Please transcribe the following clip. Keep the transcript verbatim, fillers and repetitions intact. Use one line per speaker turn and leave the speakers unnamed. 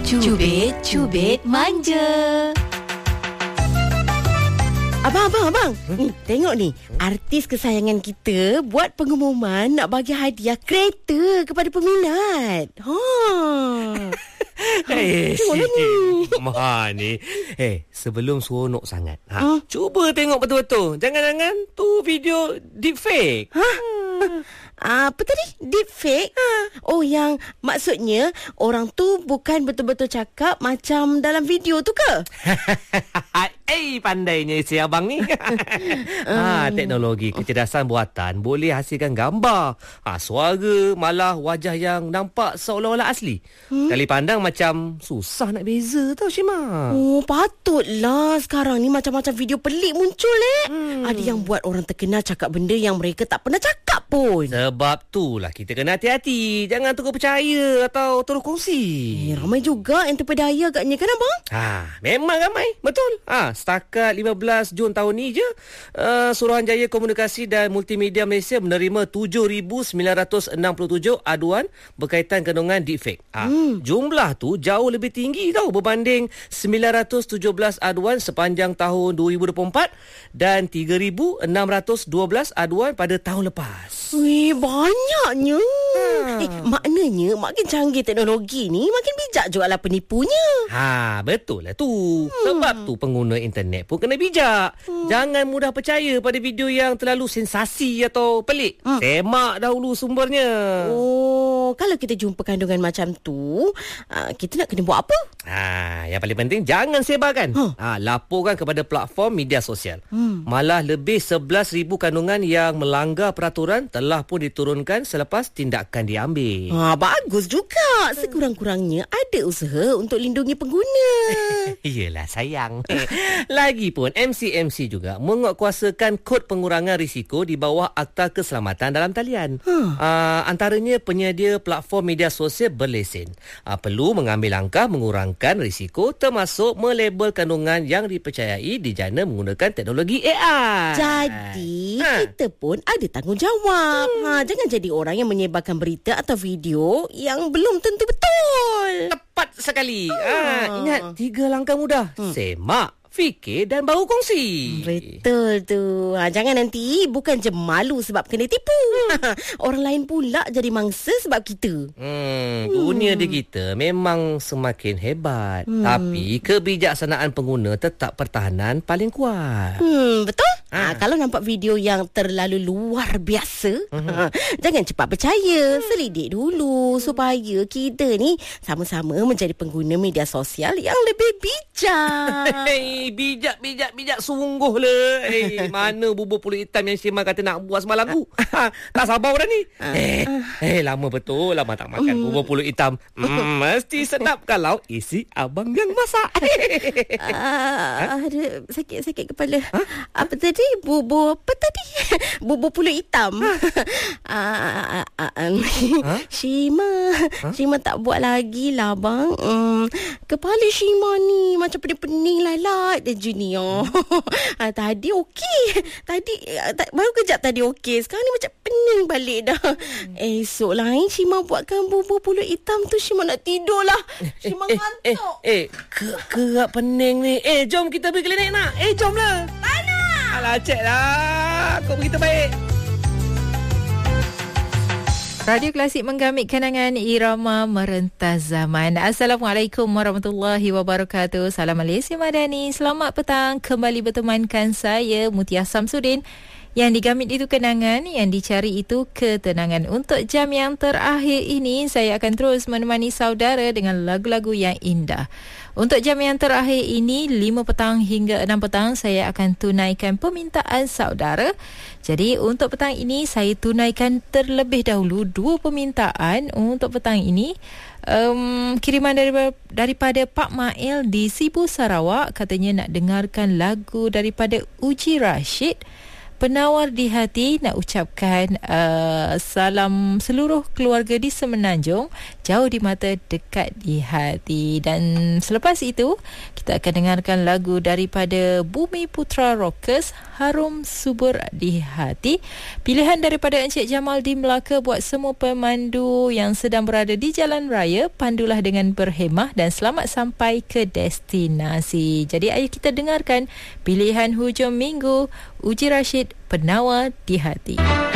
Cubit-cubit manja.
Abang, abang, abang. Hmm? Ni, tengok ni. Artis kesayangan kita buat pengumuman nak bagi hadiah kereta kepada peminat. Ha.
Eh,
Tengok
si
ni.
Mah ni. Eh, sebelum seronok sangat. Ha,
Hmm?
cuba tengok betul-betul. Jangan-jangan tu video deepfake.
Ha? Apa tadi? Deepfake? Ha. Oh, yang maksudnya orang tu bukan betul-betul cakap macam dalam video tu ke?
Eh, pandainya si abang ni. ha, teknologi kecerdasan buatan boleh hasilkan gambar, ha, suara, malah wajah yang nampak seolah-olah asli. Hmm? Kali pandang macam susah nak beza tau, Syima.
Oh, patutlah sekarang ni macam-macam video pelik muncul eh. Hmm. Ada yang buat orang terkenal cakap benda yang mereka tak pernah cakap pun.
Sebab tu lah kita kena hati-hati. Jangan terus percaya atau terus kongsi.
Eh, ramai juga yang terpedaya agaknya kan abang?
Ha, memang ramai. Betul. Ha, setakat lima belas Jun tahun ni je, uh, Suruhanjaya Komunikasi dan Multimedia Malaysia menerima tujuh ribu sembilan ratus enam puluh tujuh aduan berkaitan kandungan deepfake. Ha, hmm. Jumlah tu jauh lebih tinggi tau berbanding sembilan ratus tujuh belas aduan sepanjang tahun dua ribu dua puluh empat dan tiga ribu enam ratus dua belas aduan pada tahun lepas.
Weh, banyaknya.
Ha.
Eh, maknanya makin canggih teknologi ni, makin bijak jugalah penipunya.
Ha, betul lah tu. Hmm. Sebab tu pengguna internet pun kena bijak. Hmm. Jangan mudah percaya pada video yang terlalu sensasi atau pelik. Hmm. Semak dahulu sumbernya.
Oh, kalau kita jumpa kandungan macam tu, uh, kita nak kena buat apa?
Ha, yang paling penting jangan sebarkan. Huh. Ha, laporkan kepada platform media sosial. Hmm. Malah lebih sebelas ribu kandungan yang melanggar peraturan telah pun diturunkan selepas tindakan diambil.
Ha, bagus juga. Sekurang-kurangnya ada usaha untuk lindungi pengguna.
Yelah sayang. Lagipun M C M C juga menguatkuasakan kod pengurangan risiko di bawah Akta Keselamatan Dalam Talian. Huh. Uh, antaranya penyedia platform media sosial berlesen uh, perlu mengambil langkah mengurangkan risiko termasuk melabel kandungan yang dipercayai dijana menggunakan teknologi A I.
Jadi ha. kita pun ada tanggungjawab. Hmm. Ha, jangan jadi orang yang menyebarkan berita atau video yang belum tentu betul.
Tepat sekali. Ha. Ha, ingat tiga langkah mudah. Hmm. Semak, fikir dan baru kongsi.
Betul tu. Ha, jangan nanti bukan je malu sebab kena tipu. Hmm. Orang lain pula jadi mangsa sebab kita.
Hmm, dunia di kita memang semakin hebat. Hmm. Tapi kebijaksanaan pengguna tetap pertahanan paling kuat.
Hmm, betul? Ha. Ha, kalau nampak video yang terlalu luar biasa, uh-huh. ha, jangan cepat percaya. Hmm. Selidik dulu supaya kita ni sama-sama menjadi pengguna media sosial yang lebih bijak.
Hei, bijak, bijak, bijak sungguh lah. Hey, mana bubur pulut hitam yang Syima kata nak buat semalam tu? Ha, tak sabar dah ni. Uh, eh, uh, eh, lama betul lama tak makan uh, bubur pulut hitam. Hmm, mesti sedap kalau isi abang yang masak.
uh, ha? Ada sakit-sakit kepala. Ha? Apa tadi? Bubur apa tadi? Bubur pulut hitam. Ha? uh, uh, uh, um, ha? Syima, ha? Syima tak buat lagi lah bang. Um, kepala Syima ni macam pening-pening lalat dan junior. uh, tadi okey. Tadi uh, t- baru kejap tadi okey. Sekarang ni macam pening balik dah. Hmm. Esok lain Syima buatkan bubur pulut hitam tu, Syima nak tidur lah. Syima eh, ngantuk.
Eh, eh, eh kerak pening ni. Eh, jom kita pergi klinik nak. Eh, jom lah.
Tak nak.
Alah, cek lah. Kau begitu baik.
Radio Klasik menggamit kenangan irama merentas zaman. Assalamualaikum warahmatullahi wabarakatuh. Salam Malaysia Madani. Selamat petang. Kembali bertemankan saya Mutia Samsudin. Yang digamit itu kenangan, yang dicari itu ketenangan. Untuk jam yang terakhir ini, saya akan terus menemani saudara dengan lagu-lagu yang indah. Untuk jam yang terakhir ini, lima petang hingga enam petang, saya akan tunaikan permintaan saudara. Jadi, untuk petang ini, saya tunaikan terlebih dahulu dua permintaan untuk petang ini. Um, kiriman daripada, daripada Pak Mail di Sibu, Sarawak. Katanya nak dengarkan lagu daripada Uji Rashid. penawar di hati nak ucapkan uh, salam seluruh keluarga di Semenanjung, jauh di mata dekat di hati. Dan selepas itu kita akan dengarkan lagu daripada Bumi Putra Rockers, Harum Subur di Hati. Pilihan daripada Encik Jamal di Melaka buat semua pemandu yang sedang berada di jalan raya. Pandulah dengan berhemah dan selamat sampai ke destinasi. Jadi ayo kita dengarkan pilihan hujung minggu Uji Rashid, Penawar di Hati.